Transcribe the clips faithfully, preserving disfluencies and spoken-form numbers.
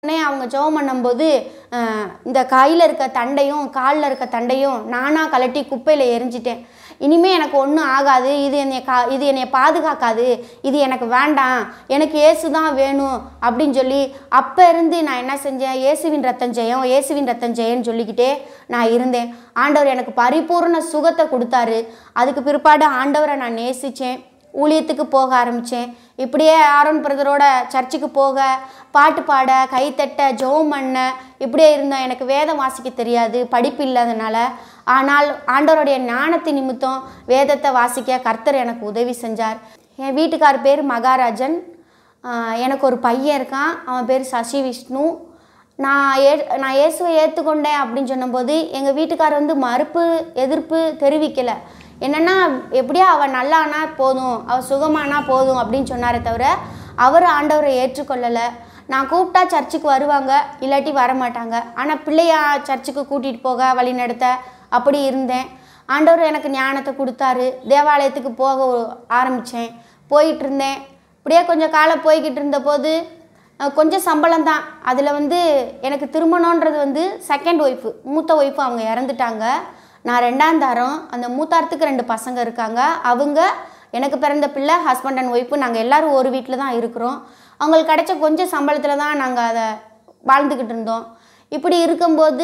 உடனே அவங்க ஜெபம் பண்ணும்போது இந்த கையில் இருக்க தண்டையும் காலில் இருக்க தண்டையும் நானாக கலட்டி குப்பையில் எரிஞ்சிட்டேன். இனிமேல் எனக்கு ஒன்றும் ஆகாது, இது என்னை கா இது என்னை பாதுகாக்காது, இது எனக்கு வேண்டாம், எனக்கு இயேசு தான் வேணும் அப்படின்னு சொல்லி அப்போ இருந்து நான் என்ன செஞ்சேன், இயேசுவின் ரத்தம் ஜெயம் இயேசுவின் ரத்தம் ஜெயன்னு சொல்லிக்கிட்டே நான் இருந்தேன். ஆண்டவர் எனக்கு பரிபூர்ண சுகத்தை கொடுத்தாரு. அதுக்கு பிற்பாடு ஆண்டவரை நான் நேசித்தேன், ஊழியத்துக்கு போக ஆரம்பித்தேன். இப்படியே ஆரோன் பிரதரோட சர்ச்சுக்கு போக, பாட்டு பாட, கைத்தட்ட, ஜெபம் பண்ண இப்படியே இருந்தேன். எனக்கு வேதம் வாசிக்க தெரியாது, படிப்பு இல்லாதனால. ஆனால் ஆண்டவருடைய ஞானத்து நிமித்தம் வேதத்தை வாசிக்க கர்த்தர் எனக்கு உதவி செஞ்சார். என் வீட்டுக்கார் பேர் மகாராஜன். எனக்கு ஒரு பையன் இருக்கான், அவன் பேர் சசி விஷ்ணு. நான் ஏ நான் இயேசுவை ஏற்றுக்கொண்டேன் அப்படின்னு சொன்னபோது எங்கள் வீட்டுக்கார் வந்து மறுப்பு எதிர்ப்பு தெரிவிக்கலை. என்னென்னா எப்படியா அவள் நல்லானா போதும், அவள் சுகமானா போதும் அப்படின்னு சொன்னாரே தவிர அவர் ஆண்டவரை ஏற்றுக்கொள்ளலை. நான் கூப்பிட்டா சர்ச்சுக்கு வருவாங்க, இல்லாட்டி வரமாட்டாங்க. ஆனால் பிள்ளையா சர்ச்சுக்கு கூட்டிகிட்டு போக வழி நடத்த அப்படி இருந்தேன். ஆண்டவர் எனக்கு ஞானத்தை கொடுத்தாரு. தேவாலயத்துக்கு போக ஆரம்பித்தேன், போயிட்டு இருந்தேன். இப்படியே கொஞ்சம் காலம் போய்கிட்டு இருந்தபோது கொஞ்சம் சம்பளம் தான். அதில் வந்து எனக்கு திருமணன்றது வந்து செகண்ட் ஒய்ஃபு, மூத்த ஒய்ஃபு அவங்க இறந்துட்டாங்க. நான் ரெண்டாம் தாரம். அந்த மூத்தாரத்துக்கு ரெண்டு பசங்க இருக்காங்க. அவங்க எனக்கு பிறந்த பிள்ளை, ஹஸ்பண்ட் அண்ட் ஒய்ஃபு, நாங்கள் எல்லோரும் ஒரு வீட்டில் தான் இருக்கிறோம். அவங்களுக்கு கிடைச்ச கொஞ்சம் சம்பளத்தில் தான் நாங்கள் அதை வாழ்ந்துக்கிட்டு இருந்தோம். இப்படி இருக்கும்போது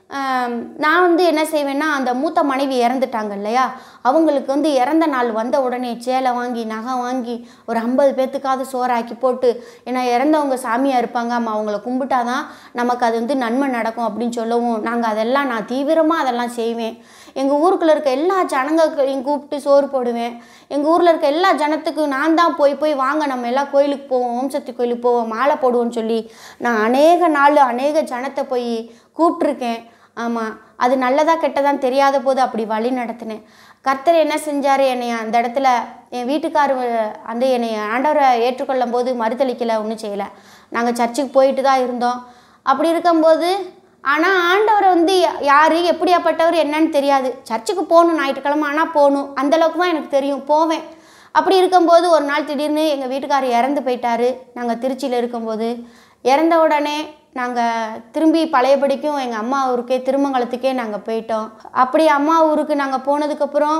நான் வந்து என்ன செய்வேன்னா, அந்த மூத்த மனைவி இறந்துட்டாங்க இல்லையா, அவங்களுக்கு வந்து இறந்த நாள் வந்த உடனே சேலை வாங்கி நகை வாங்கி ஒரு ஐம்பது பேர்த்துக்காவது சோறாக்கி போட்டு, ஏன்னா இறந்தவங்க சாமியாக இருப்பாங்க, அம்மா அவங்கள கும்பிட்டாதான் நமக்கு அது வந்து நன்மை நடக்கும் அப்படின்னு சொல்லவும் நாங்கள் அதெல்லாம் நான் தீவிரமாக அதெல்லாம் செய்வேன். எங்கள் ஊருக்குள்ளே இருக்க எல்லா ஜனங்களையும் கூப்பிட்டு சோறு போடுவேன். எங்கள் ஊரில் இருக்க எல்லா ஜனத்துக்கும் நான் தான் போய் போய் வாங்க நம்ம எல்லாம் கோயிலுக்கு போவோம், ஓம் சக்தி கோயிலுக்கு போவோம், மாலை போடுவோன்னு சொல்லி நான் அநேக நாள் அநேக ஜனத்தை போய் கூப்பிட்ருக்கேன். ஆமாம், அது நல்லதாக கெட்டதான்னு தெரியாத போது அப்படி வழி நடத்தினேன். கர்த்தர் என்ன செஞ்சார், என்னை அந்த இடத்துல என் வீட்டுக்கார் அந்த என்னை ஆண்டவரை ஏற்றுக்கொள்ளும் போது மறுதளிக்கலை, ஒன்றும் செய்யலை. நாங்கள் சர்ச்சுக்கு போயிட்டு தான் இருந்தோம். அப்படி இருக்கும்போது ஆனால் ஆண்டவரை வந்து யார் எப்படியாப்பட்டவர் என்னன்னு தெரியாது. சர்ச்சுக்கு போகணும், ஞாயிற்றுக்கிழமை ஆனால் போகணும், அந்தளவுக்கு தான் எனக்கு தெரியும், போவேன். அப்படி இருக்கும்போது ஒரு நாள் திடீர்னு எங்கள் வீட்டுக்காரர் இறந்து போயிட்டார். நாங்கள் திருச்சியில் இருக்கும்போது இறந்த உடனே நாங்கள் திரும்பி பழையபடிக்கும் எங்கள் அம்மா ஊருக்கே திருமங்கலத்துக்கே நாங்கள் போயிட்டோம். அப்படி அம்மா ஊருக்கு நாங்கள் போனதுக்கப்புறம்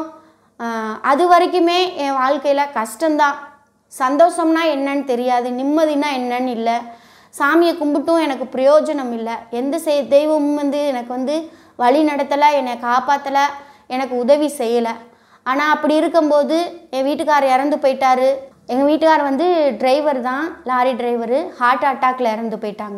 அது வரைக்குமே என் வாழ்க்கையில் கஷ்டம்தான். சந்தோஷம்னா என்னன்னு தெரியாது, நிம்மதினா என்னன்னு இல்லை. சாமியை கும்பிட்டும் எனக்கு பிரயோஜனம் இல்லை. எந்த செய் தெய்வமும் வந்து எனக்கு வந்து வழி நடத்தலை, என்னை காப்பாற்றலை, எனக்கு உதவி செய்யலை. ஆனால் அப்படி இருக்கும்போது என் வீட்டுக்கார் இறந்து போயிட்டார். எங்கள் வீட்டுக்கார் வந்து டிரைவர் தான், லாரி டிரைவரு. ஹார்ட் அட்டாக்கில் இறந்து போயிட்டாங்க.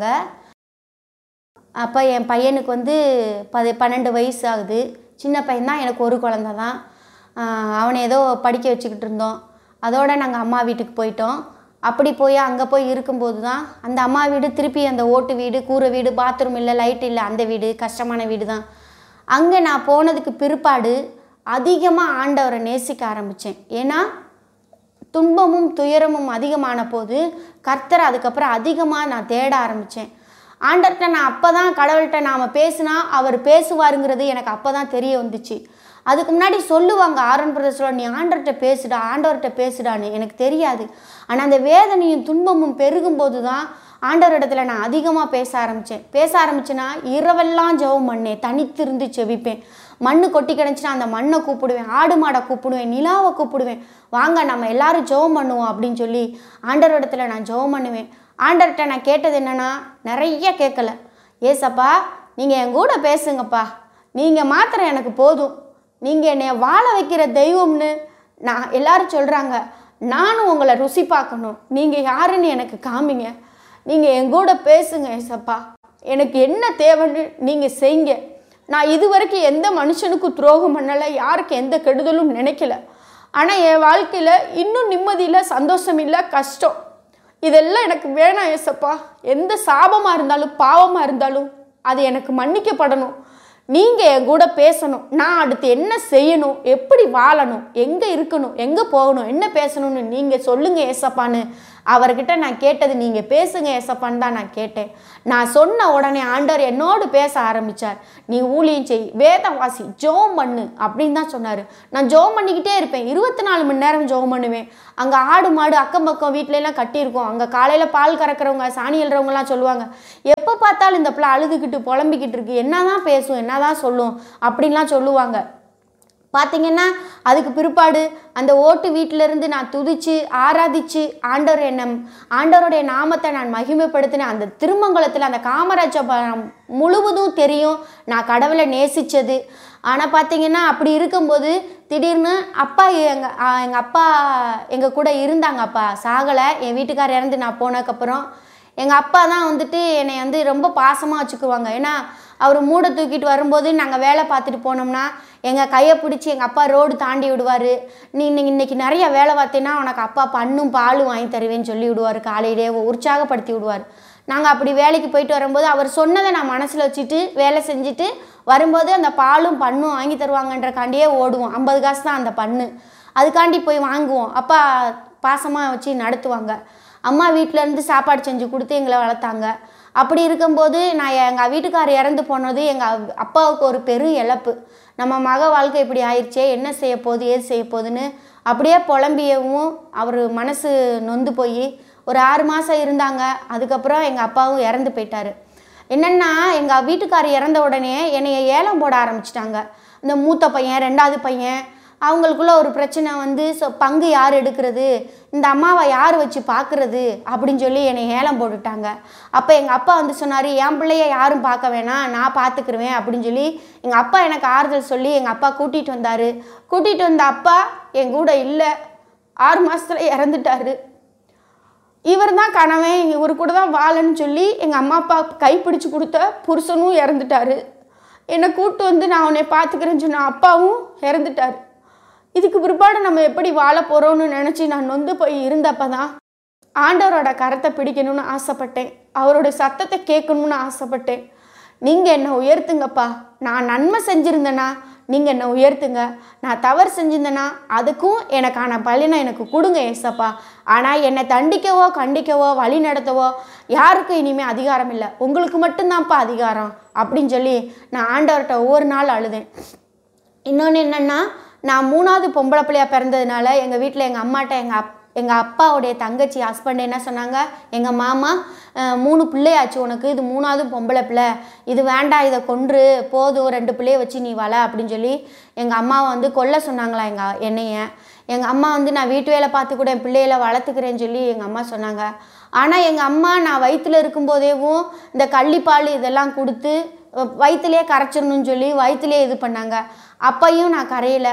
அப்போ என் பையனுக்கு வந்து பது பன்னெண்டு வயசு ஆகுது. சின்ன பையன்தான், எனக்கு ஒரு குழந்த தான். அவனை ஏதோ படிக்க வச்சுக்கிட்டு இருந்தோம். அதோடு நாங்கள் அம்மா வீட்டுக்கு போயிட்டோம். அப்படி போய் அங்கே போய் இருக்கும்போது தான் அந்த அம்மா வீடு திருப்பி அந்த ஓட்டு வீடு, கூரை வீடு, பாத்ரூம் இல்லை, லைட் இல்லை, அந்த வீடு கஷ்டமான வீடு தான். அங்கே நான் போனதுக்கு பிற்பாடு அதிகமாக ஆண்டவரை நேசிக்க ஆரம்பித்தேன். ஏன்னா துன்பமும் துயரமும் அதிகமான போது கர்த்தர் அதுக்கப்புறம் அதிகமாக நான் தேட ஆரம்பித்தேன். ஆண்டவர்கிட்ட நான் அப்போ தான் கடவுள்கிட்ட நாம் பேசினா அவர் பேசுவாருங்கிறது எனக்கு அப்போ தான் தெரிய வந்துச்சு. அதுக்கு முன்னாடி சொல்லுவாங்க, ஆரோன் பிரதர் சொல்ல, நீ ஆண்டவர்கிட்ட பேசுடா, ஆண்டவர்கிட்ட பேசுடான்னு. எனக்கு தெரியாது. ஆனால் அந்த வேதனையும் துன்பமும் பெருகும்போது தான் ஆண்டவரிடத்துல நான் அதிகமாக பேச ஆரம்பித்தேன். பேச ஆரம்பிச்சேன்னா இரவெல்லாம் ஜெபம் பண்ணேன், தனித்திருந்து செபிப்பேன். மண் கொட்டி கிடந்துச்சுன்னா அந்த மண்ணை கூப்பிடுவேன், ஆடு மாடை கூப்பிடுவேன், நிலாவை கூப்பிடுவேன், வாங்க நம்ம எல்லாரும் ஜெபம் பண்ணுவோம் அப்படின்னு சொல்லி ஆண்டவரிடத்துல நான் ஜெபம் பண்ணுவேன். ஆண்டவர்கிட்ட நான் கேட்டது என்னென்னா, நிறைய கேட்கல, ஏசப்பா நீங்கள் என் கூட பேசுங்கப்பா, நீங்கள் மாத்திரம் எனக்கு போதும், நீங்கள் என்னை வாழ வைக்கிற தெய்வம்னு நான் எல்லாரும் சொல்கிறாங்க, நானும் உங்களை ருசி பார்க்கணும், நீங்கள் யாருன்னு எனக்கு காமிங்க, நீங்கள் என் கூட பேசுங்க ஏசப்பா, எனக்கு என்ன தேவைன்னு நீங்கள் செய்யுங்க. நான் இது வரைக்கும் எந்த மனுஷனுக்கும் துரோகம் பண்ணலை, யாருக்கு எந்த கெடுதலும் நினைக்கல. ஆனால் என் வாழ்க்கையில் இன்னும் நிம்மதியில் சந்தோஷம் இல்லை, கஷ்டம், இதெல்லாம் எனக்கு வேணாம் ஏசப்பா. எந்த சாபமாக இருந்தாலும் பாவமாக இருந்தாலும் அது எனக்கு மன்னிக்கப்படணும். நீங்கள் என் கூட பேசணும், நான் அடுத்து என்ன செய்யணும், எப்படி வாழணும், எங்கே இருக்கணும், எங்கே போகணும், என்ன பேசணும்னு நீங்கள் சொல்லுங்கள் ஏசப்பான்னு அவர்கிட்ட நான் கேட்டது நீங்கள் பேசுங்க ஏசப்பான்னு தான் நான் கேட்டேன். நான் சொன்ன உடனே ஆண்டவர் என்னோடு பேச ஆரம்பித்தார். நீ ஊழியம் செய், வேதம் வாசி, ஜெபம் பண்ணு அப்படின்னு தான் சொன்னார். நான் ஜெபம் பண்ணிக்கிட்டே இருப்பேன். இருபத்தி நாலு மணி நேரம் ஜெபம் பண்ணுவேன். அங்கே ஆடு மாடு அக்கம் பக்கம் வீட்டிலலாம் கட்டியிருக்கோம். அங்கே காலையில் பால் கறக்கிறவங்க சாணி எழுறவங்கலாம் சொல்லுவாங்க, எப்போ பார்த்தாலும் இந்த பிள்ளை அழுதுகிட்டு புலம்பிக்கிட்டு இருக்கு, என்ன தான் பேசும், என்ன தான் சொல்லும் அப்படின்லாம் சொல்லுவாங்க. பார்த்திங்கன்னா அதுக்கு பிற்பாடு அந்த ஓட்டு வீட்டிலேருந்து நான் துதித்து ஆராதித்து ஆண்டவர் என்ன ஆண்டவருடைய நாமத்தை நான் மகிமைப்படுத்தினேன். அந்த திருமங்கலத்தில் அந்த காமராஜ முழுவதும் தெரியும் நான் கடவுளை நேசித்தது. ஆனால் பார்த்திங்கன்னா அப்படி இருக்கும்போது திடீர்னு அப்பா எங்கள் எங்கள் அப்பா எங்கள் கூட இருந்தாங்க. அப்பா சாகலை. என் வீட்டுக்காரர் இறந்து நான் போனதுக்கப்புறம் எங்கள் அப்பா தான் வந்துட்டு என்னை வந்து ரொம்ப பாசமாக வச்சுக்குவாங்க. ஏன்னா அவர் மூடை தூக்கிட்டு வரும்போது நாங்கள் வேலை பார்த்துட்டு போனோம்னா எங்கள் கையை பிடிச்சி எங்கள் அப்பா ரோடு தாண்டி விடுவார். நீ இன்னைக்கு இன்றைக்கி நிறைய வேலை பார்த்தீங்கன்னா உனக்கு அப்பா பண்ணும் பாலும் வாங்கி தருவேன்னு சொல்லி விடுவார். காலையிலே உற்சாகப்படுத்தி விடுவார். நாங்கள் அப்படி வேலைக்கு போயிட்டு வரும்போது அவர் சொன்னதை நான் மனசில் வச்சுட்டு வேலை செஞ்சுட்டு வரும்போது அந்த பாலும் பண்ணும் வாங்கி தருவாங்கன்றக்காண்டியே ஓடுவோம். ஐம்பது காசு தான் அந்த பண்ணு, அதுக்காண்டி போய் வாங்குவோம். அப்பா பாசமாக வச்சு நடத்துவாங்க. அம்மா வீட்டிலேருந்து சாப்பாடு செஞ்சு கொடுத்து எங்களை வளர்த்தாங்க. அப்படி இருக்கும்போது நான் எங்கள் வீட்டுக்காரர் இறந்து போனது எங்கள் அப்பாவுக்கு ஒரு பெரும் இழப்பு. நம்ம மக வாழ்க்கை இப்படி ஆயிடுச்சே, என்ன செய்ய போகுது ஏது செய்ய போகுதுன்னு அப்படியே புலம்பியவும் அவர் மனசு நொந்து போய் ஒரு ஆறு மாதம் இருந்தாங்க. அதுக்கப்புறம் எங்கள் அப்பாவும் இறந்து போயிட்டார். என்னென்னா எங்கள் வீட்டுக்காரர் இறந்த உடனே என்னைய ஏலம் போட ஆரம்பிச்சிட்டாங்க. இந்த மூத்த பையன் ரெண்டாவது பையன் அவங்களுக்குள்ள ஒரு பிரச்சனை வந்து ஸோ பங்கு யார் எடுக்கிறது, இந்த அம்மாவை யார் வச்சு பார்க்குறது அப்படின்னு சொல்லி என்னை ஏலம் போட்டுட்டாங்க. அப்போ எங்கள் அப்பா வந்து சொன்னார், என் பிள்ளைய யாரும் பார்க்க வேணாம், நான் பார்த்துக்குருவேன் அப்படின்னு சொல்லி எங்கள் அப்பா எனக்கு ஆறுதல் சொல்லி எங்கள் அப்பா கூட்டிகிட்டு வந்தார். கூட்டிகிட்டு வந்த அப்பா என் கூட இல்லை, ஆறு மாதத்தில் இறந்துட்டார். இவர் தான் கணவன், இவர் கூட தான் வாழன்னு சொல்லி எங்கள் அம்மா அப்பா கைப்பிடிச்சு கொடுத்த புருஷனும் இறந்துட்டார். என்னை கூப்பிட்டு வந்து நான் உன்னை பார்த்துக்கிறேன்னு சொன்ன அப்பாவும் இறந்துட்டார். இதுக்கு பிற்பாடு நம்ம எப்படி வாழ போகிறோன்னு நினச்சி நான் நொந்து போய் இருந்தப்போ தான் ஆண்டவரோட கரத்தை பிடிக்கணும்னு ஆசைப்பட்டேன். அவரோட சத்தத்தை கேட்கணும்னு ஆசைப்பட்டேன். நீங்கள் என்னை உயர்த்துங்கப்பா, நான் நன்மை செஞ்சுருந்தேன்னா நீங்கள் என்னை உயர்த்துங்க, நான் தவறு செஞ்சிருந்தேன்னா அதுக்கும் எனக்கான பலனை எனக்கு கொடுங்க ஏசப்பா. ஆனால் என்னை தண்டிக்கவோ கண்டிக்கவோ வழி நடத்தவோ யாருக்கும் இனிமேல் அதிகாரம் இல்லை, உங்களுக்கு மட்டும்தான்ப்பா அதிகாரம் அப்படின்னு சொல்லி நான் ஆண்டவர்கிட்ட ஒவ்வொரு நாள் அழுதேன். இன்னொன்று என்னென்னா, நான் மூணாவது பொம்பளை பிள்ளையாக பிறந்ததுனால எங்கள் வீட்டில் எங்கள் அம்மாட்ட எங்கள் அப் எங்கள் அப்பாவுடைய தங்கச்சி ஹஸ்பண்ட் என்ன சொன்னாங்க, எங்கள் மாமா மூணு பிள்ளையாச்சு உனக்கு, இது மூணாவது பொம்பளை பிள்ளை, இது வேண்டாம், இதை கொன்று போதும், ரெண்டு பிள்ளைய வச்சு நீ வள அப்படின்னு சொல்லி எங்கள் அம்மாவை வந்து கொல்ல சொன்னாங்களா எங்கள் என்னைய. எங்கள் அம்மா வந்து நான் வீட்டு வேலை பார்த்து கூட என் பிள்ளைகளை வளர்த்துக்கிறேன்னு சொல்லி எங்கள் அம்மா சொன்னாங்க. ஆனால் எங்கள் அம்மா நான் வயிற்றில் இருக்கும்போதேவும் இந்த கள்ளிப்பால் இதெல்லாம் கொடுத்து வயிற்றுலேயே கரைச்சிடணும்னு சொல்லி வயிற்றுலேயே இது பண்ணாங்க. அப்பையும் நான் கரையலை.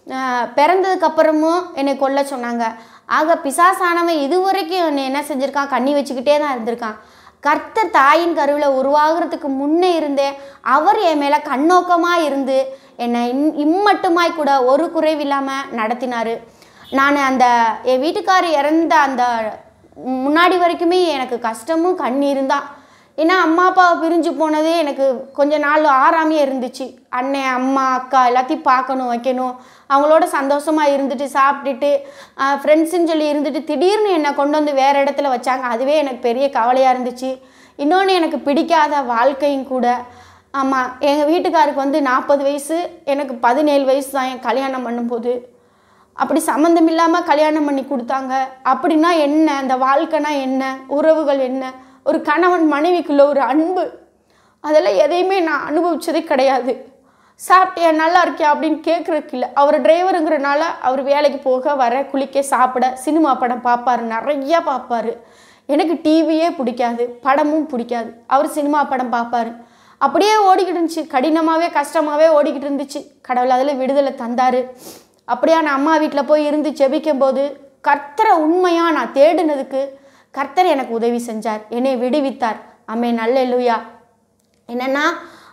பிறந்ததுக்கப்புறமும் என்னை கொல்ல சொன்னாங்க. ஆக பிசாசானவன் இது வரைக்கும் என்னை என்ன செஞ்சுருக்கான், கண்ணி வச்சுக்கிட்டே தான் இருந்திருக்கான். கர்த்தர் தாயின் கருவில் உருவாகிறதுக்கு முன்னே இருந்தே அவர் என் மேலே கண்ணோக்கமாக இருந்து என்னை இன் இம்மட்டுமாய் கூட ஒரு குறைவில்லாமல் நடத்தினார். நான் அந்த என் வீட்டுக்காரர் இறந்த அந்த முன்னாடி வரைக்குமே எனக்கு கஷ்டமும் கண்ணீரும் தான். ஏன்னா அம்மா அப்பாவை பிரிஞ்சு போனதே எனக்கு கொஞ்ச நாள் ஆறாமையே இருந்துச்சு. அண்ணன் அம்மா அக்கா எல்லாத்தையும் பார்க்கணும் வைக்கணும், அவங்களோட சந்தோஷமாக இருந்துட்டு சாப்பிட்டுட்டு ஃப்ரெண்ட்ஸுன்னு சொல்லி இருந்துட்டு திடீர்னு என்னை கொண்டு வந்து வேறு இடத்துல வச்சாங்க. அதுவே எனக்கு பெரிய கவலையாக இருந்துச்சு. இன்னொன்று எனக்கு பிடிக்காத வாழ்க்கையும் கூட. ஆமாம், எங்கள் வீட்டுக்காருக்கு வந்து நாற்பது வயசு, எனக்கு பதினேழு வயசு தான் என் கல்யாணம் பண்ணும்போது. அப்படி சம்மந்தம் இல்லாமல் கல்யாணம் பண்ணி கொடுத்தாங்க. அப்படின்னா என்ன, அந்த வாழ்க்கைனா என்ன, உறவுகள் என்ன, ஒரு கணவன் மனைவிக்குள்ள ஒரு அன்பு, அதெல்லாம் எதையுமே நான் அனுபவிச்சதே கிடையாது. சாப்பிட்டியா நல்லா இருக்கியா அப்படின்னு கேட்குறதுக்கு இல்லை. அவர் டிரைவருங்கிறனால அவர் வேலைக்கு போக வர குளிக்க சாப்பிட சினிமா படம் பார்ப்பார், நிறையா பார்ப்பார். எனக்கு டிவியே பிடிக்காது, படமும் பிடிக்காது. அவர் சினிமா படம் பார்ப்பார். அப்படியே ஓடிக்கிட்டு இருந்துச்சு, கடினமாகவே கஷ்டமாகவே ஓடிக்கிட்டு இருந்துச்சு. கடவுள் அதில் விடுதலை தந்தார். அப்படியா நான் அம்மா வீட்டில் போய் இருந்து ஜெபிக்கும் போது கர்த்தரை உண்மையாக நான் தேடினதுக்கு கர்த்தர் எனக்கு உதவி செஞ்சார், என்னை விடுவித்தார். ஆமென், அல்லேலூயா. என்னென்னா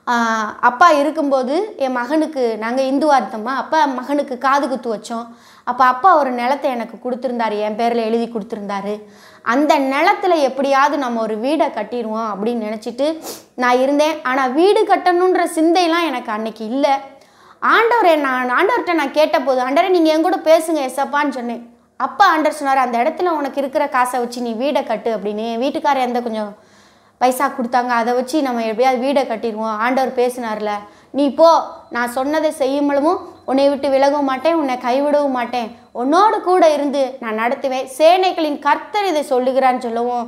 அப்பா இருக்கும்போது என் மகனுக்கு நாங்கள் இந்துவாக இருந்தோமா, அப்பா மகனுக்கு காது குத்து வச்சோம். அப்போ அப்பா ஒரு நிலத்தை எனக்கு கொடுத்துருந்தாரு, என் பேரில் எழுதி கொடுத்துருந்தாரு. அந்த நிலத்தில் எப்படியாவது நம்ம ஒரு வீடை கட்டிடுவோம் அப்படின்னு நினச்சிட்டு நான் இருந்தேன். ஆனால் வீடு கட்டணுன்ற சிந்தையெல்லாம் எனக்கு அன்னைக்கு இல்லை. ஆண்டவரை நான் ஆண்டவர்கிட்ட நான் கேட்ட போது, ஆண்டவரே நீங்கள் என் கூட பேசுங்க எசப்பான்னு சொன்னேன். அப்போ ஆண்டவர் சொன்னார், அந்த இடத்துல உனக்கு இருக்கிற காசை வச்சு நீ வீடை கட்டு அப்படின்னு. என் வீட்டுக்காரர் எந்த கொஞ்சம் பைசா கொடுத்தாங்க, அதை வச்சு நம்ம எப்படியாவது வீடை கட்டிடுவோம். ஆண்டவர் பேசினார்ல, நீ போ, நான் சொன்னதை செய்யும்பளவும் உன்னை விட்டு விலகவும் மாட்டேன், உன்னை கைவிடவும் மாட்டேன், உன்னோடு கூட இருந்து நான் நடத்துவேன், சேனைகளின் கர்த்தர் இதை சொல்லுகிறான்னு சொல்லவும்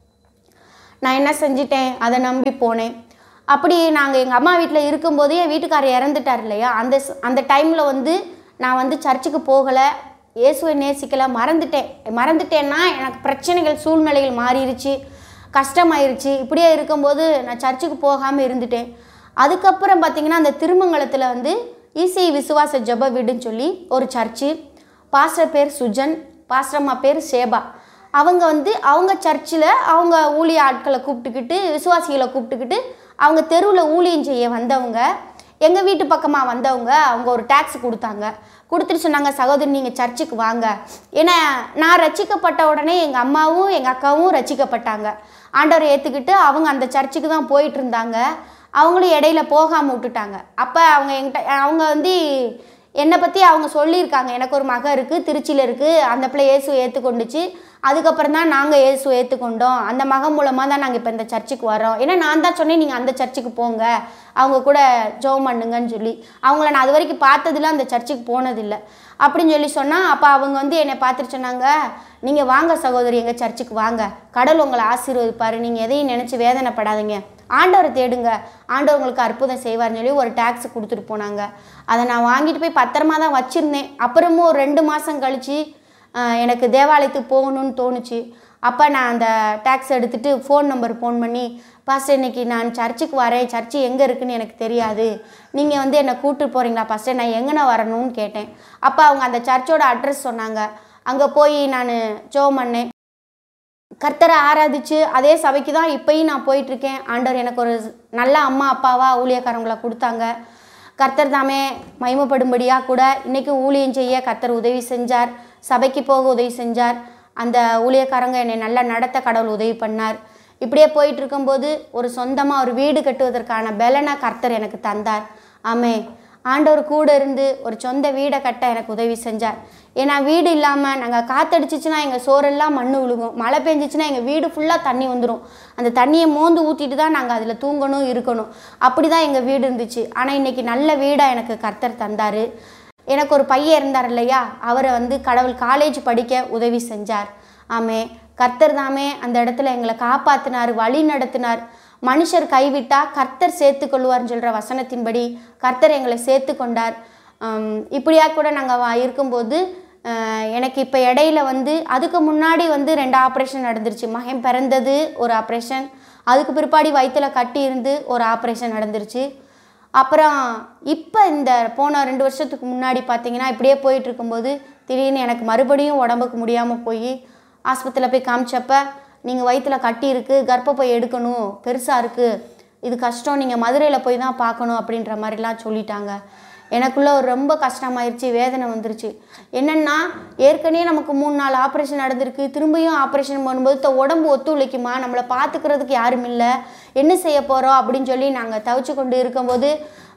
நான் என்ன செஞ்சிட்டேன், அதை நம்பி போனேன். அப்படி நாங்கள் எங்கள் அம்மா வீட்டில் இருக்கும்போதே என் வீட்டுக்காரர் இறந்துட்டார் இல்லையா, அந்த அந்த டைமில் வந்து நான் வந்து சர்ச்சுக்கு போகலை, இயேசுவை நேசிக்கலை, மறந்துட்டேன். மறந்துட்டேன்னா எனக்கு பிரச்சனைகள் சூழ்நிலைகள் மாறிடுச்சு, கஷ்டமாயிருச்சு. இப்படியே இருக்கும்போது நான் சர்ச்சுக்கு போகாமல் இருந்துட்டேன். அதுக்கப்புறம் பார்த்திங்கன்னா அந்த திருமங்கலத்தில் வந்து ஈசி விசுவாச ஜப வீடுன்னு சொல்லி ஒரு சர்ச்சு, பாஸ்டர் பேர் சுஜன், பாஸ்டர்மா பேர் சேபா. அவங்க வந்து அவங்க சர்ச்சில் அவங்க ஊழிய ஆட்களை கூப்பிட்டுக்கிட்டு, விசுவாசிகளை கூப்பிட்டுக்கிட்டு அவங்க தெருவில் ஊழியம் செய்ய வந்தவங்க, எங்கள் வீட்டு பக்கமாக வந்தவங்க, அவங்க ஒரு டேக்ஸ் கொடுத்தாங்க. கொடுத்துட்டு சொன்னாங்க, சகோதரி நீங்கள் சர்ச்சுக்கு வாங்க. ஏன்னா நான் ரட்சிக்கப்பட்ட உடனே எங்கள் அம்மாவும் எங்கள் அக்காவும் ரட்சிக்கப்பட்டாங்க. ஆண்டவரை ஏற்றுக்கிட்டு அவங்க அந்த சர்ச்சுக்கு தான் போயிட்டு இருந்தாங்க. அவங்களும் இடையில போகாமல் விட்டுட்டாங்க. அப்போ அவங்க என்கிட்ட அவங்க வந்து என்னை பற்றி அவங்க சொல்லியிருக்காங்க, எனக்கு ஒரு மகன் இருக்குது, திருச்சியில் இருக்குது, அந்த பிள்ளை இயேசுவை ஏற்றுக்கொண்டுச்சு, அதுக்கப்புறம் தான் நாங்கள் இயேசுவை ஏற்றுக்கொண்டோம், அந்த மகன் மூலமாக தான் நாங்கள் இப்போ இந்த சர்ச்சுக்கு வரோம். ஏன்னா நான் தான் சொன்னேன் நீங்கள் அந்த சர்ச்சுக்கு போங்க, அவங்க கூட ஜெபம் பண்ணுங்கன்னு சொல்லி. அவங்கள நான் அது வரைக்கும் பார்த்ததில்ல, அந்த சர்ச்சுக்கு போனதில்லை அப்படின்னு சொல்லி சொன்னால், அப்போ அவங்க வந்து என்னை பார்த்துட்டு சொன்னாங்க, நீங்கள் வாங்க சகோதரி, எங்கள் சர்ச்சுக்கு வாங்க, கடவுள் உங்களை ஆசீர்வதிப்பார், நீங்கள் எதையும் நினச்சி வேதனைப்படாதீங்க, ஆண்டவரை தேடுங்க, ஆண்டவர் உங்களுக்கு அற்புதம் செய்வார்னு சொல்லி ஒரு டேக்ஸ் கொடுத்துட்டு போனாங்க. அதை நான் வாங்கிட்டு போய் பத்திரமா தான் வச்சுருந்தேன். அப்புறமும் ஒரு ரெண்டு மாதம் கழித்து எனக்கு தேவாலயத்துக்கு போகணும்னு தோணுச்சு. அப்போ நான் அந்த டேக்ஸ் எடுத்துகிட்டு ஃபோன் நம்பர் ஃபோன் பண்ணி, பாஸ்டர் இன்றைக்கி நான் சர்ச்சுக்கு வரேன், சர்ச்சு எங்கே இருக்குதுன்னு எனக்கு தெரியாது, நீங்கள் வந்து என்னை கூப்பிட்டு போகிறீங்களா பாஸ்டர், நான் எங்கேண்ணா வரணும்னு கேட்டேன். அப்போ அவங்க அந்த சர்ச்சோட அட்ரஸ் சொன்னாங்க. அங்கே போய் நான் ஜெபம் பண்ணேன், கர்த்தரை ஆராதிச்சு அதே சபைக்கு தான் இப்போயும் நான் போயிட்டுருக்கேன். ஆண்டவர் எனக்கு ஒரு நல்ல அம்மா அப்பாவாக ஊழியக்காரங்களை கொடுத்தாங்க. கர்த்தர் தாமே மகிமைப்படும்படியாக கூட இன்றைக்கும் ஊழியம் செய்ய கர்த்தர் உதவி செஞ்சார், சபைக்கு போக உதவி செஞ்சார். அந்த ஊழியக்காரங்க என்னை நல்லா நடத்த கடவுள் உதவி பண்ணார். இப்படியே போயிட்டு இருக்கும்போது ஒரு சொந்தமாக ஒரு வீடு கட்டுவதற்கான பலனை கர்த்தர் எனக்கு தந்தார். ஆமே, ஆண்டவர் கூட இருந்து ஒரு சொந்த வீடை கட்ட எனக்கு உதவி செஞ்சார். ஏன்னா வீடு இல்லாமல் நாங்கள் காற்றடிச்சிச்சின்னா எங்கள் சோறெல்லாம் மண் விழுகும், மழை பெஞ்சிச்சின்னா எங்கள் வீடு ஃபுல்லாக தண்ணி வந்துடும். அந்த தண்ணியை மோந்து ஊற்றிட்டு தான் நாங்கள் அதில் தூங்கணும் இருக்கணும். அப்படி தான் எங்கள் வீடு இருந்துச்சு. ஆனால் இன்றைக்கி நல்ல வீடாக எனக்கு கர்த்தர் தந்தார். எனக்கு ஒரு பையன் இருந்தார் இல்லையா, அவரை வந்து கடவுள் காலேஜ் படிக்க உதவி செஞ்சார். ஆமே, கர்த்தர் தாமே அந்த இடத்துல எங்களை காப்பாற்றினார், வழி நடத்தினார். மனுஷர் கைவிட்டால் கர்த்தர் சேர்த்து கொள்வார்னு சொல்கிற வசனத்தின்படி கர்த்தர் எங்களை சேர்த்து கொண்டார். இப்படியா கூட நாங்கள் இருக்கும்போது எனக்கு இப்போ இடையில வந்து அதுக்கு முன்னாடி வந்து ரெண்டு ஆப்ரேஷன் நடந்துருச்சு. மகன் பிறந்தது ஒரு ஆப்ரேஷன், அதுக்கு பிற்பாடி வயிற்றில் கட்டி இருந்து ஒரு ஆப்ரேஷன் நடந்துருச்சு. அப்புறம் இப்போ இந்த போன ரெண்டு வருஷத்துக்கு முன்னாடி பார்த்திங்கன்னா இப்படியே போயிட்டு இருக்கும்போது திடீர்னு எனக்கு மறுபடியும் உடம்புக்கு முடியாமல் போய் ஆஸ்பத்திரியில் போய் காமிச்சப்போ, நீங்கள் வயிற்றில் கட்டி இருக்குது, கர்ப்பப்பை எடுக்கணும், பெருசாக இருக்குது, இது கஷ்டம், நீங்கள் மதுரையில் போய் தான் பார்க்கணும் அப்படின்ற மாதிரிலாம் சொல்லிட்டாங்க. எனக்குள்ளே ஒரு ரொம்ப கஷ்டமாயிருச்சு, வேதனை வந்துருச்சு. என்னென்னா ஏற்கனவே நமக்கு மூணு நாலு ஆப்ரேஷன் நடந்திருக்கு, திரும்பியும் ஆப்ரேஷன் பண்ணும்போது உடம்பு ஒத்துழைக்குமா, நம்மளை பார்த்துக்கிறதுக்கு யாரும் இல்லை, என்ன செய்ய போகிறோம் அப்படின்னு சொல்லி நாங்கள் தவிச்சு கொண்டு இருக்கும்போது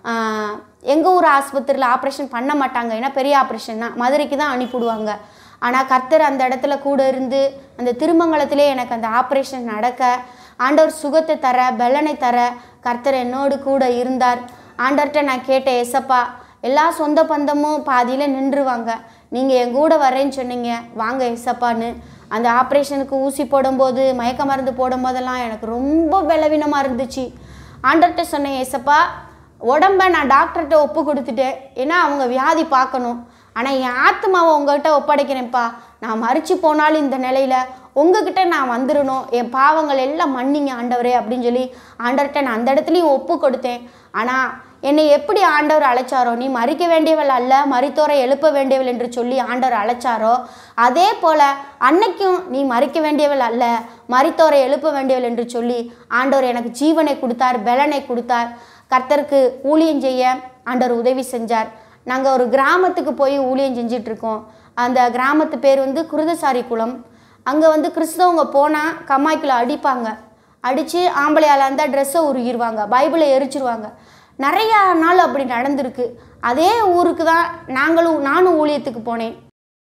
எங்கள் ஊர் ஆஸ்பத்திரியில் ஆப்ரேஷன் பண்ண மாட்டாங்க, ஏன்னா பெரிய ஆப்ரேஷன் தான், மதுரைக்கு தான் அனுப்பிவிடுவாங்க. ஆனால் கர்த்தர் அந்த இடத்துல கூட இருந்து அந்த திருமங்கலத்திலே எனக்கு அந்த ஆப்ரேஷன் நடக்க ஆண்டவர் சுகத்தை தர, பலனை தர கர்த்தர் என்னோடு கூட இருந்தார். ஆண்டவர்கிட்ட நான் கேட்டேன், எசப்பா எல்லா சொந்த பந்தமும் பாதியில் நின்றுவாங்க, நீங்கள் என் கூட வரேன்னு சொன்னீங்க, வாங்க எசப்பான்னு. அந்த ஆப்ரேஷனுக்கு ஊசி போடும்போது, மயக்க மருந்து போடும்போதெல்லாம் எனக்கு ரொம்ப பலவீனமாக இருந்துச்சு. ஆண்டவர்கிட்ட சொன்னேன், எசப்பா உடம்பை நான் டாக்டர்கிட்ட ஒப்பு கொடுத்துட்டேன், ஏன்னா அவங்க வியாதி பார்க்கணும், ஆனால் என் ஆத்மாவை உங்கள்கிட்ட ஒப்படைக்கிறேன்ப்பா, நான் மறித்து போனாலும் இந்த நிலையில் உங்ககிட்ட நான் வந்துடணும், என் பாவங்கள் எல்லாம் மன்னிங்க ஆண்டவரே அப்படின்னு சொல்லி ஆண்டவர்கிட்ட நான் அந்த இடத்துலையும் ஒப்பு கொடுத்தேன். ஆனால் என்னை எப்படி ஆண்டவர் அழைச்சாரோ, நீ மறிக்க வேண்டியவள் அல்ல, மரித்தோரை எழுப்ப வேண்டியவள் என்று சொல்லி ஆண்டவர் அழைச்சாரோ, அதே போல் அன்னைக்கும் நீ மறிக்க வேண்டியவள் அல்ல, மரித்தோரை எழுப்ப வேண்டியவள் என்று சொல்லி ஆண்டவர் எனக்கு ஜீவனை கொடுத்தார், பலனை கொடுத்தார். கர்த்தருக்கு ஊழியம் செய்ய ஆண்டவர் உதவி செஞ்சார். நாங்கள் ஒரு கிராமத்துக்கு போய் ஊழியம் செஞ்சிட்ருக்கோம். அந்த கிராமத்து பேர் வந்து குருதசாரி குளம். அங்கே வந்து கிறிஸ்தவங்க போனால் கம்மாய்க்குள்ள அடிப்பாங்க, அடித்து ஆம்பளையால் இருந்தால் ட்ரெஸ்ஸை உருகிடுவாங்க, பைபிளை எரிச்சிருவாங்க. நிறையா நாள் அப்படி நடந்திருக்கு. அதே ஊருக்கு தான் நாங்களும் நானும் ஊழியத்துக்கு போனேன்.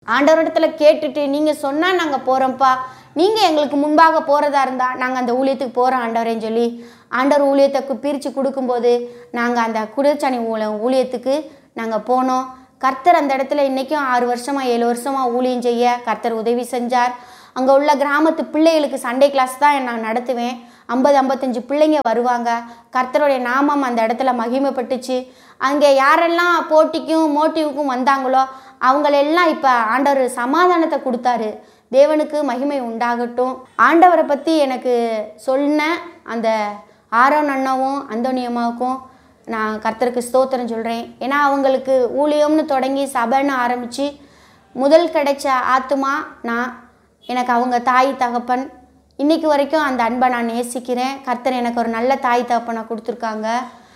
ஆண்டவரிடத்துல கேட்டுட்டு நீங்கள் சொன்னால் நாங்கள் போகிறோம்ப்பா, நீங்கள் எங்களுக்கு முன்பாக போகிறதா இருந்தால் நாங்கள் அந்த ஊழியத்துக்கு போகிறோம் ஆண்டவரேன்னு சொல்லி ஆண்டவர் ஊழியத்தை பிரித்து கொடுக்கும்போது நாங்கள் அந்த குடிர்ச்சாணி ஊழ ஊழியத்துக்கு நாங்கள் போனோம். கர்த்தர் அந்த இடத்துல இன்றைக்கும் ஆறு வருஷமாக ஏழு வருஷமாக ஊழியம் செய்ய கர்த்தர் உதவி செஞ்சார். அங்கே உள்ள கிராமத்து பிள்ளைகளுக்கு சண்டே கிளாஸ் தான் நான் நடத்துவேன். ஐம்பது ஐம்பத்தஞ்சு பிள்ளைங்க வருவாங்க. கர்த்தருடைய நாமம் அந்த இடத்துல மகிமைப்பட்டுச்சு. அங்கே யாரெல்லாம் போட்டிக்கும் மோட்டிவுக்கும் வந்தாங்களோ அவங்களெல்லாம் இப்போ ஆண்டவர் சமாதானத்தை கொடுத்தாரு. தேவனுக்கு மகிமை உண்டாகட்டும். ஆண்டவரை பற்றி எனக்கு சொன்ன அந்த ஆரோன் அண்ணாவும் அந்தோனியம்மாவுக்கும் நான் கர்த்தருக்கு ஸ்தோத்திரம் சொல்கிறேன். ஏன்னா அவங்களுக்கு ஊழியம்னு தொடங்கி சபைன்னு ஆரம்பித்து முதல் கிடைச்ச ஆத்துமா நான். எனக்கு அவங்க தாய் தகப்பன். இன்றைக்கி வரைக்கும் அந்த அன்பை நான் நேசிக்கிறேன். கர்த்தர் எனக்கு ஒரு நல்ல தாய் தகப்பனை கொடுத்துருக்காங்க.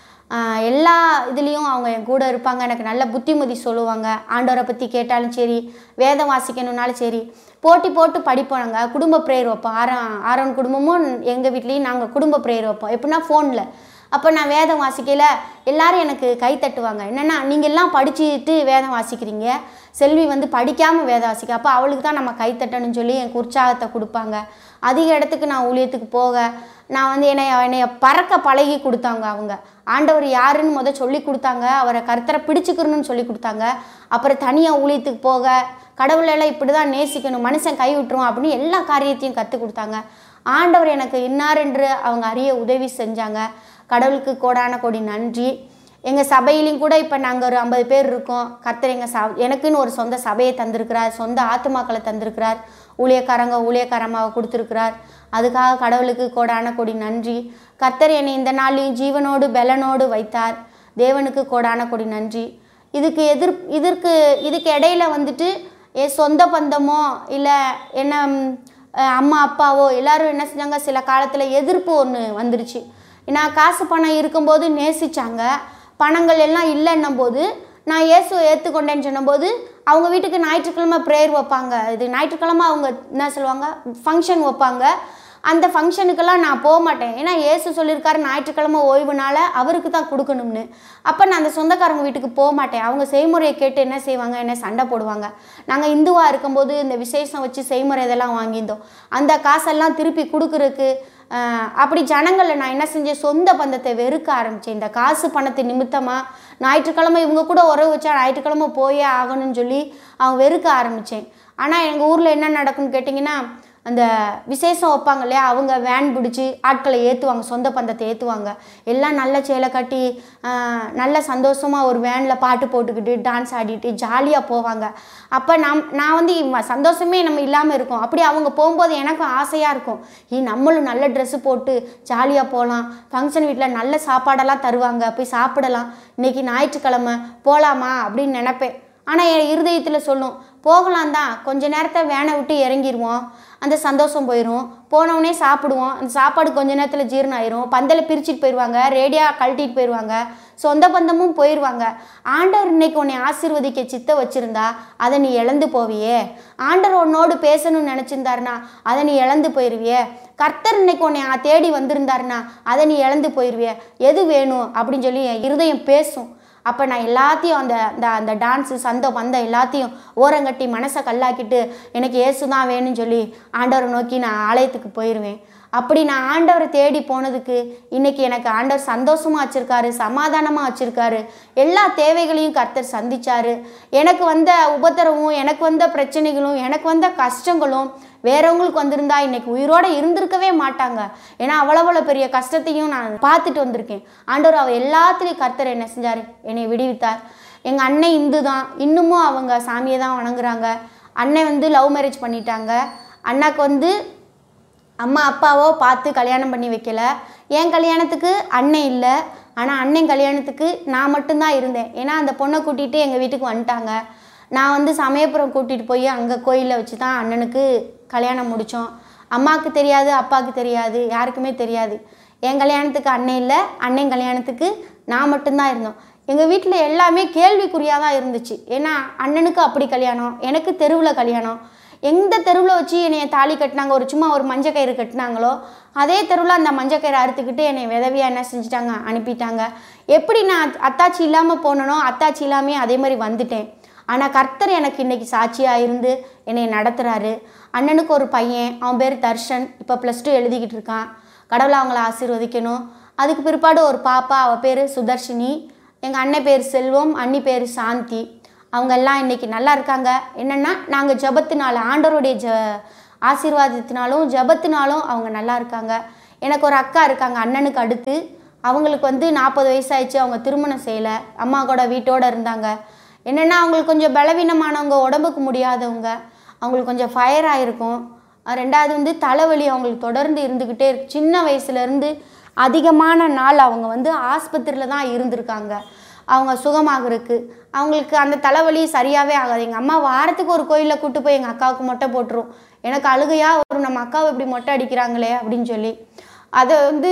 எல்லா இதுலேயும் அவங்க என் கூட இருப்பாங்க. எனக்கு நல்ல புத்திமதி சொல்லுவாங்க. ஆண்டவரை பற்றி கேட்டாலும் சரி, வேதம் வாசிக்கணுன்னாலும் சரி, போட்டி போட்டு படிப்போங்க. குடும்ப ப்ரேயர் வைப்போம். ஆரா ஆரோன் குடும்பமும் எங்கள் வீட்லேயும் நாங்கள் குடும்ப ப்ரேயர் வைப்போம். எப்படின்னா ஃபோனில். அப்போ நான் வேதம் வாசிக்கையில் எல்லோரும் எனக்கு கை தட்டுவாங்க. என்னென்னா, நீங்கள் எல்லாம் படிச்சுட்டு வேதம் வாசிக்கிறீங்க, செல்வி வந்து படிக்காமல் வேதம் வாசிக்க, அப்போ அவளுக்கு தான் நம்ம கை தட்டணும்னு சொல்லி எனக்கு உற்சாகத்தை கொடுப்பாங்க. அதிக இடத்துக்கு நான் ஊழியத்துக்கு போக நான் வந்து என்னை என்னைய பறக்க பழகி கொடுத்தாங்க. அவங்க ஆண்டவர் யாருன்னு முத சொல்லி கொடுத்தாங்க. அவரை கர்த்தரை பிடிச்சிக்கிறணும்னு சொல்லி கொடுத்தாங்க. அப்புறம் தனியாக ஊழியத்துக்கு போக கடவுளெல்லாம் இப்படி தான் நேசிக்கணும், மனுஷன் கை விட்டுருவோம் அப்படின்னு எல்லா காரியத்தையும் கற்றுக் கொடுத்தாங்க. ஆண்டவர் எனக்கு இன்னார் என்று அவங்க அறிய உதவி செஞ்சாங்க. கடவுளுக்கு கோடான கோடி நன்றி. எங்கள் சபையிலையும் கூட இப்போ நாங்கள் ஒரு ஐம்பது பேர் இருக்கோம். கர்த்தர் எங்கள் ச எனக்குன்னு ஒரு சொந்த சபையை தந்திருக்கிறார், சொந்த ஆத்துமாக்களை தந்திருக்கிறார், ஊழியக்காரங்க ஊழியக்காரமாக கொடுத்துருக்கிறார். அதுக்காக கடவுளுக்கு கோடான கோடி நன்றி. கர்த்தர் என்னை இந்த நாளையும் ஜீவனோடு பெலனோடு வைத்தார். தேவனுக்கு கோடான கோடி நன்றி. இதுக்கு எதிர் இதற்கு இதுக்கு இடையில வந்துட்டு என் சொந்த பந்தமோ இல்லை என்ன அம்மா அப்பாவோ எல்லோரும் என்ன செஞ்சாங்க, சில காலத்தில் எதிர்ப்பு ஒன்று வந்துருச்சு. நான் காசு பணம் இருக்கும்போது நேசித்தாங்க, பணங்கள் எல்லாம் இல்லைன்னும் போது நான் இயேசுவை ஏற்றுக்கொண்டேன்னு சொன்னபோது அவங்க வீட்டுக்கு ஞாயிற்றுக்கிழமை ப்ரேயர் வைப்பாங்க. இது ஞாயிற்றுக்கிழமை அவங்க என்ன சொல்லுவாங்க, ஃபங்க்ஷன் வைப்பாங்க. அந்த ஃபங்க்ஷனுக்கெல்லாம் நான் போக மாட்டேன். ஏன்னா இயேசு சொல்லியிருக்காரு ஞாயிற்றுக்கிழமை ஓய்வுனால அவருக்கு தான் கொடுக்கணும்னு. அப்போ நான் அந்த சொந்தக்காரங்க வீட்டுக்கு போக மாட்டேன். அவங்க செய்முறையை கேட்டு என்ன செய்வாங்க, என்ன சண்டை போடுவாங்க. நாங்கள் இந்துவாக இருக்கும்போது இந்த விசேஷம் வச்சு செய்முறை இதெல்லாம் வாங்கியிருந்தோம். அந்த காசெல்லாம் திருப்பி கொடுக்குறதுக்கு அப்படி ஜனங்களை நான் என்ன செஞ்சேன், சொந்த பந்தத்தை வெறுக்க ஆரம்பித்தேன். இந்த காசு பணத்தை நிமித்தமாக ஞாயிற்றுக்கிழமை இவங்க கூட உறவு வச்சா ஞாயிற்றுக்கிழமை போயே ஆகணும்னு சொல்லி அவங்க வெறுக்க ஆரம்பித்தேன். ஆனால் எங்கள் ஊரில் என்ன நடக்கும்னு கேட்டிங்கன்னா, அந்த விசேஷம் வைப்பாங்க இல்லையா, அவங்க வேன் பிடிச்சி ஆட்களை ஏற்றுவாங்க, சொந்த பந்தத்தை ஏற்றுவாங்க. எல்லாம் நல்ல சேலை கட்டி நல்ல சந்தோஷமாக ஒரு வேனில் பாட்டு போட்டுக்கிட்டு டான்ஸ் ஆடிட்டு ஜாலியாக போவாங்க. அப்போ நம் நான் வந்து சந்தோஷமே நம்ம இல்லாமல் இருக்கோம். அப்படி அவங்க போகும்போது எனக்கும் ஆசையாக இருக்கும், ஈ நம்மளும் நல்ல ட்ரெஸ்ஸு போட்டு ஜாலியாக போகலாம், ஃபங்க்ஷன் வீட்டில் நல்ல சாப்பாடெல்லாம் தருவாங்க, போய் சாப்பிடலாம், இன்றைக்கி ஞாயிற்றுக்கிழமை போகலாமா அப்படின்னு நினப்பேன். ஆனால் என் இருதயத்தில் சொல்லும், போகலாம் தான், கொஞ்ச நேரத்தை வேனை விட்டு இறங்கிடுவோம், அந்த சந்தோஷம் போயிடும், போனவுடனே சாப்பிடுவோம், அந்த சாப்பாடு கொஞ்ச நேரத்தில் ஜீரணம் ஆயிரும், பந்தலை பிரிச்சுட்டு போயிடுவாங்க, ரேடியா கழட்டிட்டு போயிடுவாங்க, சொந்த பந்தமும் போயிடுவாங்க. ஆண்டவர் இன்னைக்கு உன்னை ஆசீர்வதிக்க சித்த வச்சுருந்தா அதை நீ இழந்து போவியே. ஆண்டவர் உன்னோடு பேசணும்னு நினச்சிருந்தாருனா அதை நீ இழந்து போயிடுவியே. கர்த்தர் இன்னைக்கு உன்னை தேடி வந்திருந்தாருனா அதை நீ இழந்து போயிடுவியே. எது வேணும் அப்படின்னு சொல்லி என் இருதயம் பேசும். அப்போ நான் எல்லாத்தையும் அந்த அந்த அந்த டான்ஸு சந்தம் வந்த எல்லாத்தையும் ஓரங்கட்டி மனசை கல்லாக்கிட்டு எனக்கு இயேசு தான் வேணும்னு சொல்லி ஆண்டவரை நோக்கி நான் ஆலயத்துக்கு போயிடுவேன். அப்படி நான் ஆண்டவரை தேடி போனதுக்கு இன்றைக்கி எனக்கு ஆண்டவர் சந்தோஷமாக வச்சுருக்காரு, சமாதானமாக வச்சுருக்காரு. எல்லா தேவைகளையும் கர்த்தர் சந்தித்தார். எனக்கு வந்த உபத்திரவும், எனக்கு வந்த பிரச்சனைகளும், எனக்கு வந்த கஷ்டங்களும் வேறவங்களுக்கு வந்திருந்தா இன்னைக்கு உயிரோடு இருந்திருக்கவே மாட்டாங்க. ஏன்னா அவ்வளோ பெரிய கஷ்டத்தையும் நான் பார்த்துட்டு வந்திருக்கேன். ஆண்டவர் அவர் எல்லாத்துலேயும் கர்த்தர் என்ன செஞ்சார், என்னை விடுவித்தார். எங்கள் அண்ணன் இந்து தான், இன்னமும் அவங்க சாமியை தான் வணங்குறாங்க. அண்ணன் வந்து லவ் மேரேஜ் பண்ணிட்டாங்க. அண்ணாக்கு வந்து அம்மா அப்பாவோ பார்த்து கல்யாணம் பண்ணி வைக்கல. என் கல்யாணத்துக்கு அண்ணன் இல்லை, ஆனால் அண்ணன் கல்யாணத்துக்கு நான் மட்டும்தான் இருந்தேன். ஏன்னா அந்த பொண்ணை கூட்டிகிட்டு எங்கள் வீட்டுக்கு வந்துட்டாங்க. நான் வந்து சமயபுரம் கூட்டிகிட்டு போய் அங்கே கோயிலில் வச்சு தான் அண்ணனுக்கு கல்யாணம் முடித்தோம். அம்மாவுக்கு தெரியாது, அப்பாவுக்கு தெரியாது, யாருக்குமே தெரியாது. என் கல்யாணத்துக்கு அண்ணன் இல்லை, அண்ணன் கல்யாணத்துக்கு நான் மட்டும்தான் இருந்தோம். எங்கள் வீட்டில் எல்லாமே கேள்விக்குறியாக தான் இருந்துச்சு. ஏன்னா அண்ணனுக்கு அப்படி கல்யாணம், எனக்கு தெருவில் கல்யாணம். எந்த தெருவில் வச்சு என்னை தாலி கட்டினாங்க, ஒரு சும்மா ஒரு மஞ்சள் கயிறு கட்டினாங்களோ அதே தெருவில் அந்த மஞ்சள் கயிறு அறுத்துக்கிட்டு என்னை விதவியாக என்ன செஞ்சுட்டாங்க, அனுப்பிட்டாங்க. எப்படி நான் அத்தாச்சி இல்லாமல் போனனோ அத்தாச்சி இல்லாமே அதே மாதிரி வந்துட்டேன். ஆனால் கர்த்தர் எனக்கு இன்றைக்கி சாட்சியாக இருந்து என்னை நடத்துகிறாரு. அண்ணனுக்கு ஒரு பையன், அவன் பேர் தர்ஷன், இப்போ ப்ளஸ் டூ எழுதிக்கிட்டு இருக்கான். கடவுளை அவங்கள ஆசீர்வதிக்கணும். அதுக்கு பிற்பாடு ஒரு பாப்பா, அவள் பேர் சுதர்ஷினி. எங்கள் அண்ணன் பேர் செல்வம், அண்ணி பேர் சாந்தி. அவங்க எல்லாம் இன்றைக்கி நல்லா இருக்காங்க. என்னென்னா நாங்கள் ஜபத்தினால, ஆண்டவருடைய ஜ ஆசீர்வாதத்தினாலும் ஜபத்தினாலும் அவங்க நல்லா இருக்காங்க. எனக்கு ஒரு அக்கா இருக்காங்க அண்ணனுக்கு அடுத்து. அவங்களுக்கு வந்து நாற்பது வயசாகிடுச்சு. அவங்க திருமணம் செய்யலை, அம்மா கூட வீட்டோடு இருந்தாங்க. என்னென்னா அவங்களுக்கு கொஞ்சம் பலவீனமானவங்க, உடம்புக்கு முடியாதவங்க, அவங்களுக்கு கொஞ்சம் ஃபயர் ஆகிருக்கும். ரெண்டாவது வந்து தலைவலி அவங்களுக்கு தொடர்ந்து இருந்துக்கிட்டே இருக்கு. சின்ன வயசுலேருந்து அதிகமான நாள் அவங்க வந்து ஆஸ்பத்திரியில் தான் இருந்திருக்காங்க அவங்க சுகமாகறதுக்கு. அவங்களுக்கு அந்த தலைவலி சரியாகவே ஆகாது. எங்கள் அம்மா வாரத்துக்கு ஒரு கோயிலில் கூப்பிட்டு போய் எங்கள் அக்காவுக்கு மொட்டை போட்டுரும். எனக்கு அழுகையாக ஒரு நம்ம அக்காவை இப்படி மொட்டை அடிக்கிறாங்களே அப்படின்னு சொல்லி. அதை வந்து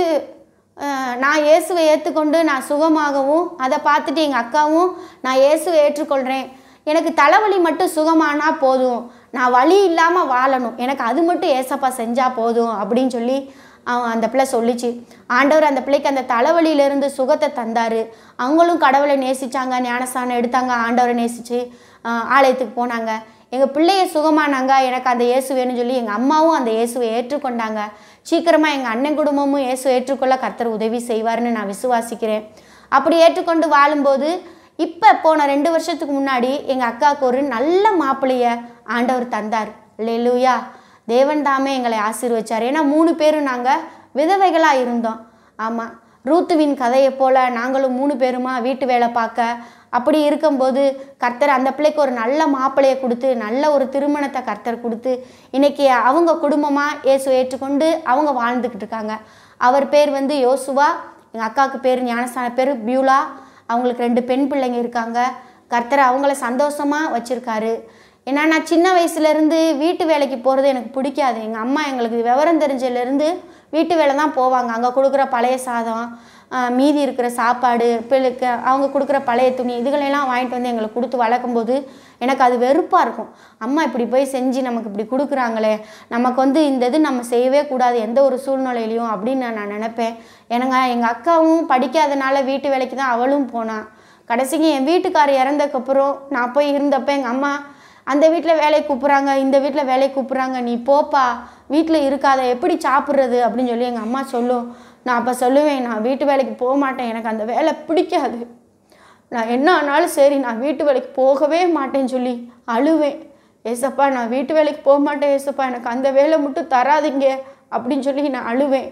நான் இயேசுவை ஏற்றுக்கொண்டு நான் சுகமாகவும் அதை பார்த்துட்டு எங்கள் அக்காவும் நான் இயேசுவை ஏற்றுக்கொள்கிறேன், எனக்கு தலைவலி மட்டும் சுகமானால் போதும், நான் வலி இல்லாமல் வாழணும், எனக்கு அது மட்டும் ஏசப்பா செஞ்சால் போதும் அப்படின்னு சொல்லி அவன் அந்த பிள்ளை சொல்லிச்சு. ஆண்டவர் அந்த பிள்ளைக்கு அந்த தலைவலியிலேருந்து சுகத்தை தந்தார். அவங்களும் கடவுளை நேசித்தாங்க, ஞானஸ்தானம் எடுத்தாங்க, ஆண்டவரை நேசித்து ஆலயத்துக்கு போனாங்க. எங்கள் பிள்ளைய சுகமானாங்க. எனக்கு அந்த இயேசு வேணும்னு சொல்லி எங்கள் அம்மாவும் அந்த இயேசுவை ஏற்றுக்கொண்டாங்க. சீக்கிரமாக எங்கள் அண்ணன் குடும்பமும் இயேசு ஏற்றுக்கொள்ள கர்த்தர் உதவி செய்வார்னு நான் விசுவாசிக்கிறேன். அப்படி ஏற்றுக்கொண்டு வாழும்போது இப்போ போன ரெண்டு வருஷத்துக்கு முன்னாடி எங்கள் அக்காவுக்கு ஒரு நல்ல மாப்பிள்ளைய ஆண்டவர் தந்தார். அல்லேலூயா. தேவன் தாமே எங்களை ஆசீர்வதிச்சார். ஏன்னா மூணு பேரும் நாங்கள் விதவைகளாக இருந்தோம். ஆமாம், ரூத்துவின் கதையை போல் நாங்களும் மூணு பேருமா வீட்டு வேலை பார்க்க அப்படி இருக்கும்போது கர்த்தர் அந்த பிள்ளைக்கு ஒரு நல்ல மாப்பிள்ளையை கொடுத்து நல்ல ஒரு திருமணத்தை கர்த்தர் கொடுத்து இன்றைக்கி அவங்க குடும்பமாக இயேசு ஏற்றுக்கொண்டு அவங்க வாழ்ந்துக்கிட்டு இருக்காங்க. அவர் பேர் வந்து யோசுவா, எங்கள் அக்காவுக்கு பேர் ஞானஸ்தான பேர் பியூலா. அவங்களுக்கு ரெண்டு பெண் பிள்ளைங்க இருக்காங்க. கர்த்தர் அவங்கள சந்தோஷமாக வச்சுருக்காரு. ஏன்னா நான் சின்ன வயசுலேருந்து வீட்டு வேலைக்கு போகிறது எனக்கு பிடிக்காது. எங்கள் அம்மா எங்களுக்கு விவரம் தெரிஞ்சதுலேருந்து வீட்டு வேலை தான் போவாங்க. அங்கே கொடுக்குற பழைய சாதம், மீதி இருக்கிற சாப்பாடு, பிள்ளைக்கு அவங்க கொடுக்குற பழைய துணி, இதுகளெல்லாம் வாங்கிட்டு வந்து எங்களுக்கு கொடுத்து வளர்க்கும்போது எனக்கு அது வெறுப்பாக இருக்கும். அம்மா இப்படி போய் செஞ்சு நமக்கு இப்படி கொடுக்குறாங்களே, நமக்கு வந்து இந்த இது நம்ம செய்யவே கூடாது எந்த ஒரு சூழ்நிலையிலையும் அப்படின்னு நான் நினப்பேன். ஏன்னாங்க எங்கள் அக்காவும் படிக்காதனால வீட்டு வேலைக்கு தான் அவளும் போனான். கடைசிக்கு என் வீட்டுக்காரர் இறந்ததுக்கப்புறம் நான் போய் இருந்தப்போ எங்கள் அம்மா அந்த வீட்டில் வேலைக்கு கூப்பிட்றாங்க, இந்த வீட்டில் வேலைக்கு கூப்பிட்றாங்க, நீ போப்பா, வீட்டில் இருக்காத, எப்படி சாப்பிட்றது அப்படின்னு சொல்லி எங்கள் அம்மா சொல்லும். நான் அப்போ சொல்லுவேன், நான் வீட்டு வேலைக்கு போக மாட்டேன், எனக்கு அந்த வேலை பிடிக்காது, நான் என்ன ஆனாலும் சரி நான் வீட்டு வேலைக்கு போகவே மாட்டேன்னு சொல்லி அழுவேன். ஏசப்பா நான் வீட்டு வேலைக்கு போக மாட்டேன் ஏசப்பா, எனக்கு அந்த வேலை மட்டும் தராதிங்க அப்படின்னு சொல்லி நான் அழுவேன்.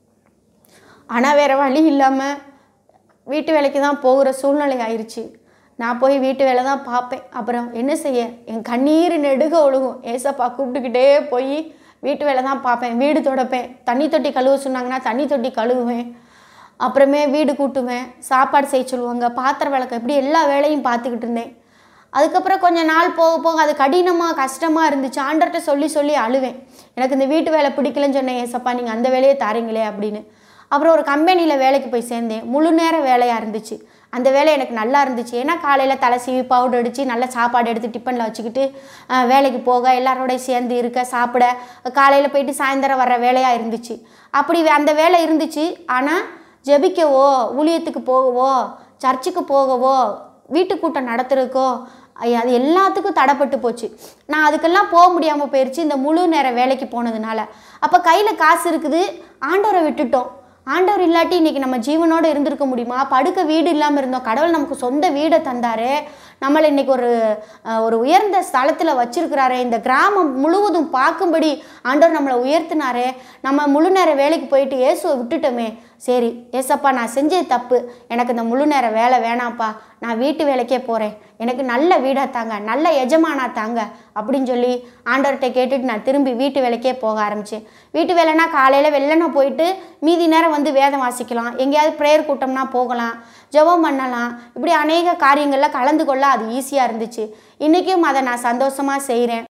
ஆனால் வேறு வழி இல்லாமல் வீட்டு வேலைக்கு தான் போகிற சூழ்நிலை ஆயிடுச்சு. நான் போய் வீட்டு வேலை தான் பார்ப்பேன். அப்புறம் என்ன செய்ய, என் கண்ணீர் நெடுக ஒழுகும். ஏசப்பா கூப்பிட்டுக்கிட்டே போய் வீட்டு வேலை தான் பார்ப்பேன். வீடு துடைப்பேன், தண்ணி தொட்டி கழுவ சொன்னாங்கன்னா தண்ணி தொட்டி கழுவுவேன், அப்புறமே வீடு கூட்டுவேன், சாப்பாடு செய்ய சொல்லுவாங்க, பாத்திரம் விளக்க, இப்படி எல்லா வேலையும் பார்த்துக்கிட்டு இருந்தேன். அதுக்கப்புறம் கொஞ்சம் நாள் போக போக அது கடினமாக கஷ்டமாக இருந்துச்சு. ஆண்டர்கிட்ட சொல்லி சொல்லி அழுவேன், எனக்கு இந்த வீட்டு வேலை பிடிக்கலன்னு சொன்னேன், ஏசப்பா நீங்கள் அந்த வேலையை தாரீங்களே அப்படின்னு. அப்புறம் ஒரு கம்பெனியில் வேலைக்கு போய் சேர்ந்தேன். முழு நேர வேலையாக இருந்துச்சு. அந்த வேலை எனக்கு நல்லா இருந்துச்சு. ஏன்னா காலையில் தலை சீவி பவுடர் அடித்து நல்ல சாப்பாடு எடுத்து டிஃபனில் வச்சுக்கிட்டு வேலைக்கு போக, எல்லாரோட சேர்ந்து இருக்க, சாப்பிட, காலையில் போயிட்டு சாயந்தரம் வர்ற வேலையாக இருந்துச்சு. அப்படி அந்த வேலை இருந்துச்சு. ஆனால் ஜெபிக்கவோ, ஊழியத்துக்கு போகவோ, சர்ச்சுக்கு போகவோ, வீட்டு கூட்டம் நடத்துறதுக்கோ அது எல்லாத்துக்கும் தடைப்பட்டு போச்சு. நான் அதுக்கெல்லாம் போக முடியாமல் போயிடுச்சு இந்த முழு நேர வேலைக்கு போனதுனால. அப்போ கையில் காசு இருக்குது, ஆண்டவரை விட்டுட்டோம். ஆண்டவர் இல்லாட்டி இன்றைக்கி நம்ம ஜீவனோடு இருந்திருக்க முடியுமா? படுக்க வீடு இல்லாமல் இருந்தோம். கடவுள் நமக்கு சொந்த வீடை தந்தாரு. நம்மளை இன்றைக்கி ஒரு ஒரு உயர்ந்த ஸ்தலத்தில் வச்சுருக்கிறாரு. இந்த கிராமம் முழுவதும் பார்க்கும்படி ஆண்டவர் நம்மளை உயர்த்தினாரே. நம்ம முழு நேர வேலைக்கு போயிட்டு இயேசுவை விட்டுட்டோமே. சரி ஏசப்பா நான் செஞ்சது தப்பு, எனக்கு இந்த முழு நேர வேலை வேணாம்ப்பா, நான் வீட்டு வேலைக்கே போகிறேன், எனக்கு நல்ல வீடாக தாங்க, நல்ல எஜமானா தாங்க அப்படின்னு சொல்லி ஆண்டவர்கிட்ட கேட்டுட்டு நான் திரும்பி வீட்டு வேலைக்கே போக ஆரம்பித்தேன். வீட்டு வேலைனா காலையில் வெள்ளனா போயிட்டு மீதி நேரம் வந்து வேதம் வாசிக்கலாம், எங்கேயாவது ப்ரேயர் கூட்டம்னா போகலாம், ஜெபம் பண்ணலாம், இப்படி அநேக காரியங்களில் கலந்து கொள்ள அது ஈஸியாக இருந்துச்சு. இன்றைக்கும் அதை நான் சந்தோஷமாக செய்கிறேன்.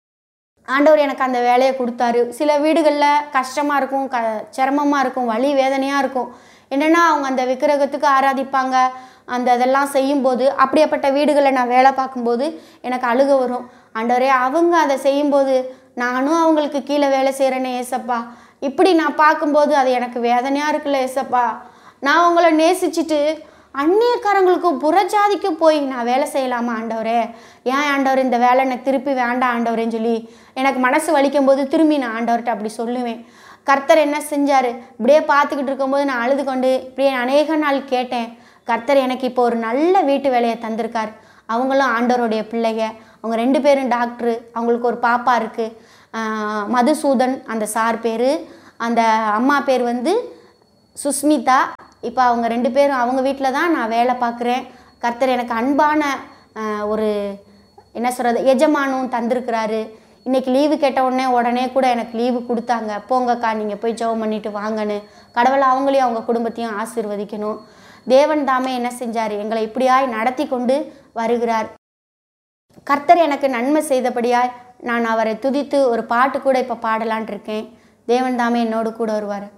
ஆண்டவர் எனக்கு அந்த வேலையை கொடுத்தாரு. சில வீடுகளில் கஷ்டமாக இருக்கும், க சிரமமாக இருக்கும், வலி வேதனையாக இருக்கும். என்னென்னா அவங்க அந்த விக்கிரகத்துக்கு ஆராதிப்பாங்க, அந்த இதெல்லாம் செய்யும்போது அப்படியேப்பட்ட வீடுகளில் நான் வேலை பார்க்கும்போது எனக்கு அழுக வரும். ஆண்டவரே அவங்க அதை செய்யும்போது நானும் அவங்களுக்கு கீழே வேலை செய்கிறேனே ஏசப்பா, இப்படி நான் பார்க்கும்போது அது எனக்கு வேதனையாக இருக்குல்ல ஏசப்பா, நான் அவங்கள நேசிச்சுட்டு அந்நியக்காரங்களுக்கும் புறஜாதிக்கும் போய் நான் வேலை செய்யலாமா ஆண்டவரே? ஏன் ஆண்டவர் இந்த வேலை எனக்கு திருப்பி வேண்டாம் ஆண்டவரேன்னு சொல்லி எனக்கு மனசு வலிக்கும் போது திரும்பி நான் ஆண்டவர்கிட்ட அப்படி சொல்லுவேன். கர்த்தர் என்ன செஞ்சார்? இப்படியே பார்த்துக்கிட்டு இருக்கும்போது நான் அழுது கொண்டு இப்படியே அநேக நாள் கேட்டேன். கர்த்தர் எனக்கு இப்போ ஒரு நல்ல வீட்டு வேலையை தந்திருக்கார். அவங்களும் ஆண்டவருடைய பிள்ளைங்க. அவங்க ரெண்டு பேரும் டாக்டரு. அவங்களுக்கு ஒரு பாப்பா இருக்குது, மதுசூதன் அந்த சார் பேர். அந்த அம்மா பேர் வந்து சுஸ்மிதா. இப்போ அவங்க ரெண்டு பேரும் அவங்க வீட்டில் தான் நான் வேலை பார்க்குறேன். கர்த்தர் எனக்கு அன்பான ஒரு என்ன சொல்கிறது எஜமானும் தந்திருக்கிறாரு. இன்றைக்கி லீவு கேட்ட உடனே உடனே கூட எனக்கு லீவு கொடுத்தாங்க. போங்கக்கா நீங்கள் போய் ஜெபம் பண்ணிட்டு வாங்கன்னு. கடவுள் அவங்களையும் அவங்க குடும்பத்தையும் ஆசீர்வதிக்கணும். தேவன் தாமே என்ன செஞ்சார்? எங்களை இப்படியாய் நடத்தி கொண்டு வருகிறார். கர்த்தர் எனக்கு நன்மை செய்தபடியாய் நான் அவரை துதித்து ஒரு பாட்டு கூட இப்போ பாடலான் இருக்கேன். தேவன் தாமே என்னோடு கூட வருவார்.